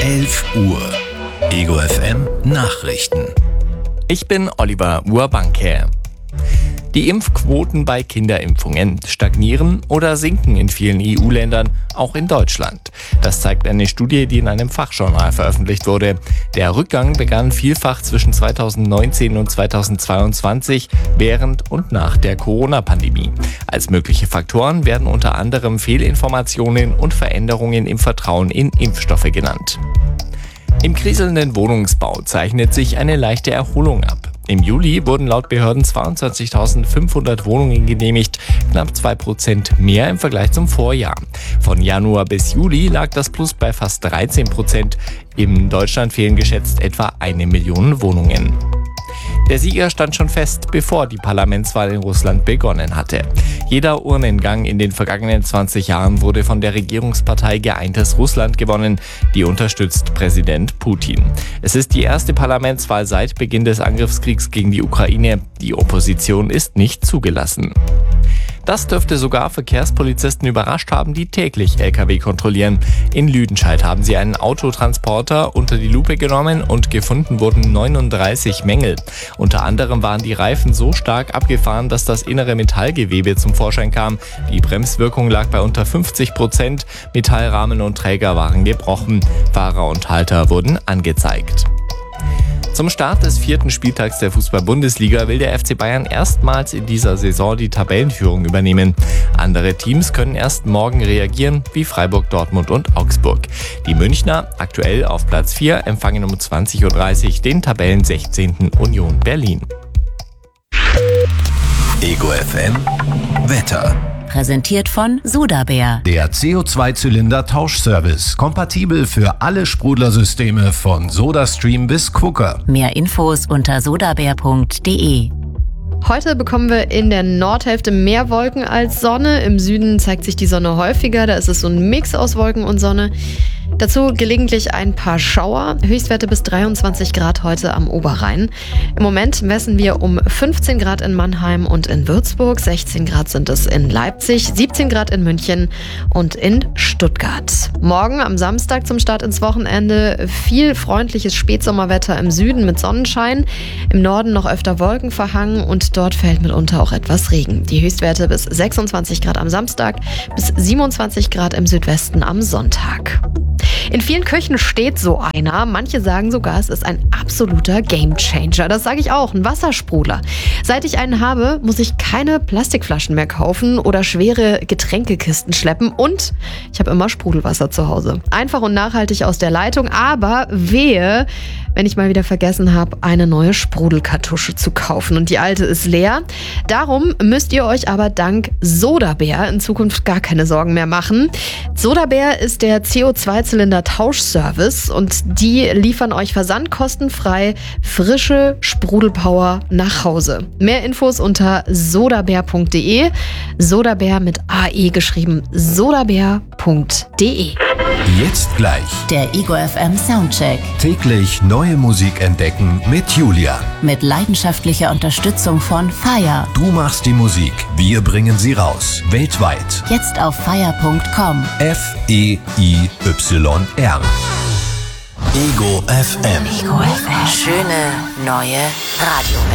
11 Uhr. Ego FM Nachrichten. Ich bin Oliver Urbanke. Die Impfquoten bei Kinderimpfungen stagnieren oder sinken in vielen EU-Ländern, auch in Deutschland. Das zeigt eine Studie, die in einem Fachjournal veröffentlicht wurde. Der Rückgang begann vielfach zwischen 2019 und 2022, während und nach der Corona-Pandemie. Als mögliche Faktoren werden unter anderem Fehlinformationen und Veränderungen im Vertrauen in Impfstoffe genannt. Im kriselnden Wohnungsbau zeichnet sich eine leichte Erholung ab. Im Juli wurden laut Behörden 22.500 Wohnungen genehmigt, knapp 2% mehr im Vergleich zum Vorjahr. Von Januar bis Juli lag das Plus bei fast 13%. In Deutschland fehlen geschätzt etwa 1 Million Wohnungen. Der Sieger stand schon fest, bevor die Parlamentswahl in Russland begonnen hatte. Jeder Urnengang in den vergangenen 20 Jahren wurde von der Regierungspartei Geeintes Russland gewonnen. Die unterstützt Präsident Putin. Es ist die erste Parlamentswahl seit Beginn des Angriffskriegs gegen die Ukraine. Die Opposition ist nicht zugelassen. Das dürfte sogar Verkehrspolizisten überrascht haben, die täglich Lkw kontrollieren. In Lüdenscheid haben sie einen Autotransporter unter die Lupe genommen und gefunden wurden 39 Mängel. Unter anderem waren die Reifen so stark abgefahren, dass das innere Metallgewebe zum Vorschein kam. Die Bremswirkung lag bei unter 50%. Metallrahmen und Träger waren gebrochen. Fahrer und Halter wurden angezeigt. Zum Start des 4. Spieltags der Fußball-Bundesliga will der FC Bayern erstmals in dieser Saison die Tabellenführung übernehmen. Andere Teams können erst morgen reagieren, wie Freiburg, Dortmund und Augsburg. Die Münchner, aktuell auf Platz 4, empfangen um 20.30 Uhr den Tabellen 16. Union Berlin. Ego FM Wetter. Präsentiert von Sodabär. Der CO2-Zylinder-Tauschservice. Kompatibel für alle Sprudlersysteme von SodaStream bis Quooker. Mehr Infos unter sodabär.de. Heute bekommen wir in der Nordhälfte mehr Wolken als Sonne. Im Süden zeigt sich die Sonne häufiger. Da ist es so ein Mix aus Wolken und Sonne. Dazu gelegentlich ein paar Schauer. Höchstwerte bis 23 Grad heute am Oberrhein. Im Moment messen wir um 15 Grad in Mannheim und in Würzburg. 16 Grad sind es in Leipzig, 17 Grad in München und in Stuttgart. Morgen am Samstag zum Start ins Wochenende viel freundliches Spätsommerwetter im Süden mit Sonnenschein. Im Norden noch öfter Wolken verhangen und dort fällt mitunter auch etwas Regen. Die Höchstwerte bis 26 Grad am Samstag, bis 27 Grad im Südwesten am Sonntag. In vielen Küchen steht so einer. Manche sagen sogar, es ist ein absoluter Gamechanger. Das sage ich auch, ein Wassersprudler. Seit ich einen habe, muss ich keine Plastikflaschen mehr kaufen oder schwere Getränkekisten schleppen und ich habe immer Sprudelwasser zu Hause. Einfach und nachhaltig aus der Leitung, aber wehe, wenn ich mal wieder vergessen habe, eine neue Sprudelkartusche zu kaufen und die alte ist leer. Darum müsst ihr euch aber dank Sodabär in Zukunft gar keine Sorgen mehr machen. Sodabär ist der CO2-Zylinder-Tauschservice und die liefern euch versandkostenfrei frische Sprudelpower nach Hause. Mehr Infos unter sodabär.de. Sodabär mit AE geschrieben. sodabär.de. Jetzt gleich. Der Ego FM Soundcheck. Täglich neue Musik entdecken mit Julian. Mit leidenschaftlicher Unterstützung von Fire. Du machst die Musik, wir bringen sie raus. Weltweit. Jetzt auf fire.com. FEIYR. Ego FM. Ego FM. Schöne neue Radio.